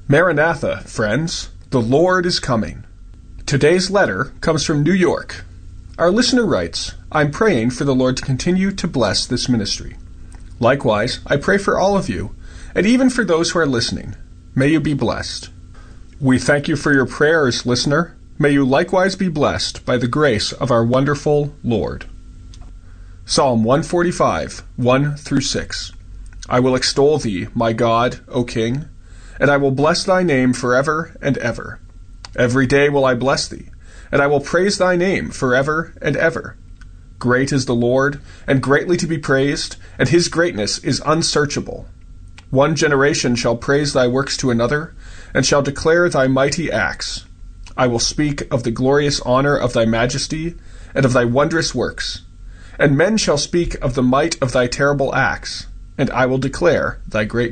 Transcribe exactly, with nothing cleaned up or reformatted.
Maranatha, friends, the Lord is coming. Today's letter comes from New York. Our listener writes, I'm praying for the Lord to continue to bless this ministry. Likewise, I pray for all of you, and even for those who are listening. May you be blessed. We thank you for your prayers, listener. May you likewise be blessed by the grace of our wonderful Lord. Psalm one forty-five, one through six. I will extol thee, my God, O King, and I will bless thy name forever and ever. Every day will I bless thee, and I will praise thy name forever and ever. Great is the Lord, and greatly to be praised, and his greatness is unsearchable. One generation shall praise thy works to another, and shall declare thy mighty acts. I will speak of the glorious honor of thy majesty, and of thy wondrous works. And men shall speak of the might of thy terrible acts, and I will declare thy greatness.